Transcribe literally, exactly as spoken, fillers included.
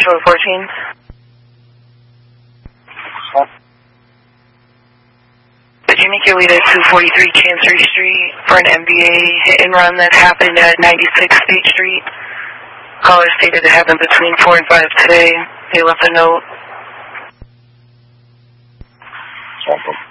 Nashville fourteen. Did you make your way to two forty-three Chancery Street for an M B A hit and run that happened at ninety-six State Street? Caller stated it happened between four and five today. They left a note. Awesome.